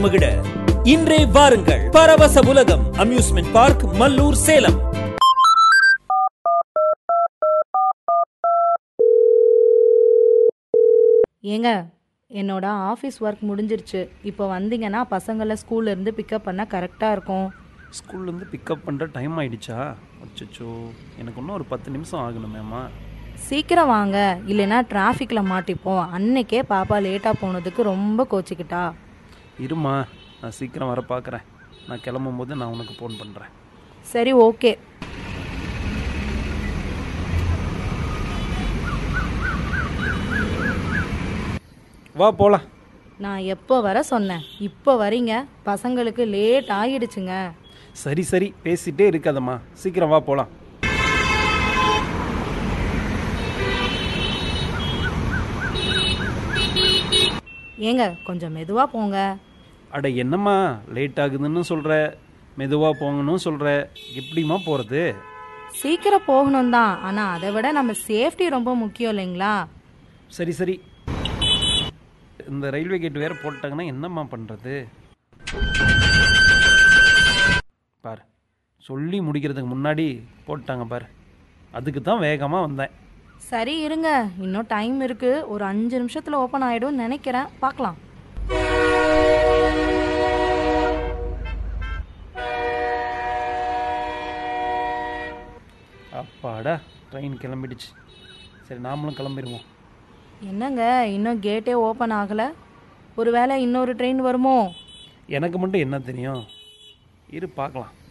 மகிழ இன்றே வாருங்கள். பரவச உலகம் அம்யூஸ்மெண்ட் பார்க், மல்லூர், சேலம். ஏங்க, என்னோட ஆஃபீஸ் ஒர்க் முடிஞ்சிருச்சு. இப்போ வந்தீங்கன்னா பசங்களை ஸ்கூல்லேருந்து பிக்கப் பண்ண கரெக்டாக இருக்கும். ஸ்கூல்லேருந்து பிக்கப் பண்ணுற டைம் ஆகிடுச்சா? அச்சோ, எனக்கு இன்னும் ஒரு 10 நிமிஷம் ஆகணுமேம்மா. சீக்கிரம் வாங்க, இல்லைன்னா டிராஃபிக்கில் மாட்டிப்போம். அன்னைக்கே பாப்பா லேட்டாக போனதுக்கு ரொம்ப கோச்சிக்கிட்டா. இருமா, நான் சீக்கிரம் வர பார்க்குறேன். நான் கிளம்பும் போது நான் உனக்கு ஃபோன் பண்ணுறேன். சரி, ஓகே. வா போகலாம். நான் எப்போ வர சொன்னேன், இப்போ வரீங்க. பசங்களுக்கு லேட் ஆகிடுச்சுங்க. சரி சரி, பேசிகிட்டே இருக்காதம்மா, சீக்கிரம் வா போகலாம். ஏங்க, கொஞ்சம் மெதுவாக போங்க. அட என்னம்மா, லேட் ஆகுதுன்னு சொல்கிற, மெதுவாக போங்கன்னு சொல்கிற, எப்படிம்மா போகிறது? சீக்கிரம் போகணும் தான், ஆனால் அதை விட நம்ம சேஃப்டி ரொம்ப முக்கியம் இல்லைங்களா? சரி சரி, இந்த ரயில்வே கேட் வேறு போட்டாங்கன்னா என்னம்மா பண்ணுறது? பாரு, சொல்லி முடிக்கிறதுக்கு முன்னாடி போட்டாங்க பாரு, அதுக்கு தான் வேகமாக வந்தேன். சரி இருங்க, இன்னும் டைம் இருக்கு. ஒரு 5 நிமிஷத்தில் ஓப்பன் ஆகிடும் நினைக்கிறேன். பார்க்கலாம். அப்பாடா, ட்ரெயின் கிளம்பிடுச்சு. சரி, நாமளும் கிளம்பிடுவோம். என்னங்க, இன்னும் கேட்டே ஓப்பன் ஆகலை? ஒருவேளை இன்னொரு ட்ரெயின் வருமோ? எனக்கு மட்டும் என்ன தெரியும், இரு பார்க்கலாம்.